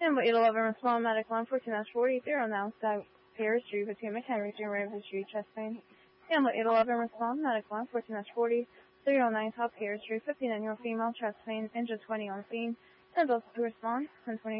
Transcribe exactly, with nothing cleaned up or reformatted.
Hamlet eleven small medical line fourteen dash forty zero now South Paris Street between McHenry Street and Raven Street, chest pain. Hamlet eight eleven respond medical line fourteen dash forty three oh nine South Paris Street, fifteen annual female chest pain, engine twenty on scene. ten to respond, ten twenty